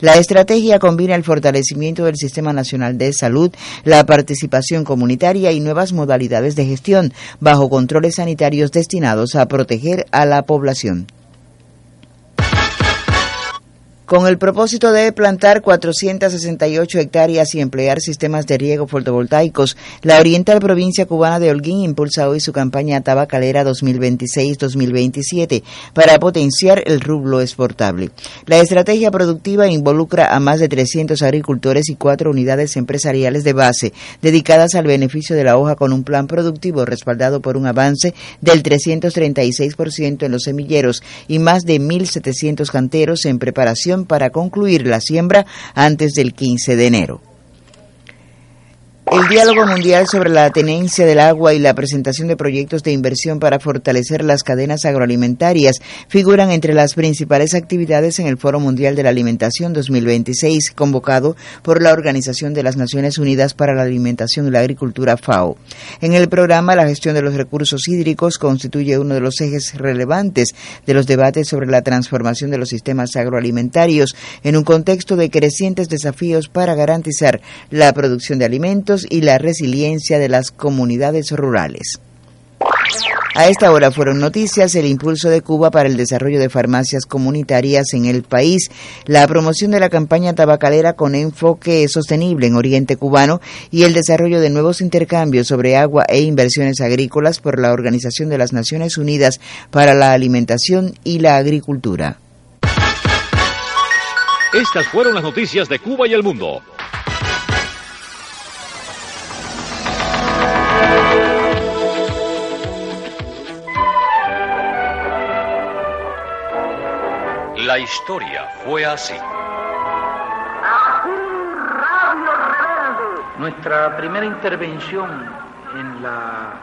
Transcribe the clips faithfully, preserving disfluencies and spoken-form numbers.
La estrategia combina el fortalecimiento del Sistema Nacional de Salud, la participación comunitaria y nuevas modalidades de gestión bajo controles sanitarios destinados a proteger a la población. Con el propósito de plantar cuatrocientas sesenta y ocho hectáreas y emplear sistemas de riego fotovoltaicos, la Oriental Provincia Cubana de Holguín impulsa hoy su campaña tabacalera dos mil veintiséis dos mil veintisiete para potenciar el rublo exportable. La estrategia productiva involucra a más de trescientos agricultores y cuatro unidades empresariales de base dedicadas al beneficio de la hoja con un plan productivo respaldado por un avance del trescientos treinta y seis por ciento en los semilleros y más de mil setecientos canteros en preparación para concluir la siembra antes del quince de enero. El diálogo mundial sobre la tenencia del agua y la presentación de proyectos de inversión para fortalecer las cadenas agroalimentarias figuran entre las principales actividades en el Foro Mundial de la Alimentación dos mil veintiséis, convocado por la Organización de las Naciones Unidas para la Alimentación y la Agricultura, FAO. En el programa, la gestión de los recursos hídricos constituye uno de los ejes relevantes de los debates sobre la transformación de los sistemas agroalimentarios en un contexto de crecientes desafíos para garantizar la producción de alimentos y la resiliencia de las comunidades rurales. A esta hora fueron noticias: el impulso de Cuba para el desarrollo de farmacias comunitarias en el país, la promoción de la campaña tabacalera con enfoque sostenible en Oriente Cubano y el desarrollo de nuevos intercambios sobre agua e inversiones agrícolas por la Organización de las Naciones Unidas para la Alimentación y la Agricultura. Estas fueron las noticias de Cuba y el mundo. La historia fue así. Radio Rebelde. Nuestra primera intervención en la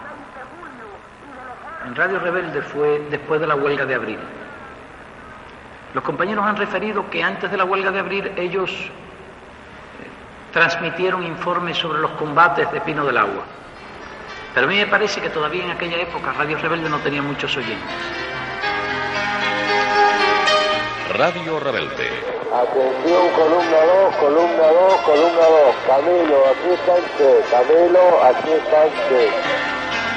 en Radio Rebelde fue después de la huelga de abril. Los compañeros han referido que antes de la huelga de abril ellos eh, transmitieron informes sobre los combates de Pino del Agua. Pero a mí me parece que todavía en aquella época Radio Rebelde no tenía muchos oyentes. Radio Rebelde. Atención, columna dos, columna dos, columna dos. Camilo, aquí está usted. Camilo, aquí está usted.